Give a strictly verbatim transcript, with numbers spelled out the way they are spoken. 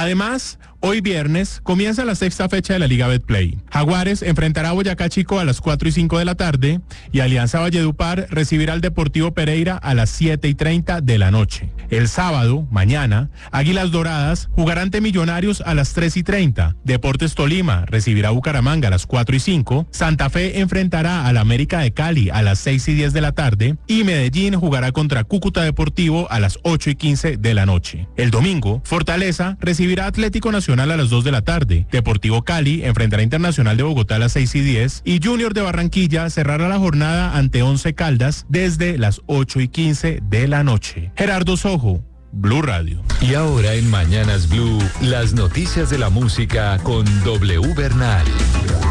Además, hoy viernes comienza la sexta fecha de la Liga Betplay. Jaguares enfrentará a Boyacá Chico a las cuatro y cinco de la tarde y Alianza Valledupar recibirá al Deportivo Pereira a las siete y treinta de la noche. El sábado, mañana, Águilas Doradas jugará ante Millonarios a las tres y treinta. Deportes Tolima recibirá a Bucaramanga a las cuatro y cinco. Santa Fe enfrentará al América de Cali a las seis y diez de la tarde y Medellín jugará contra Cúcuta Deportivo a las ocho y quince de la noche. El domingo, Fortaleza recibirá a Atlético Nacional a las dos de la tarde. Deportivo Cali enfrentará a Internacional de Bogotá a las seis y diez y Junior de Barranquilla cerrará la jornada ante Once Caldas desde las ocho y quince de la noche. Gerardo Sojo, Blue Radio. Y ahora en Mañanas Blue, las noticias de la música con W Bernal.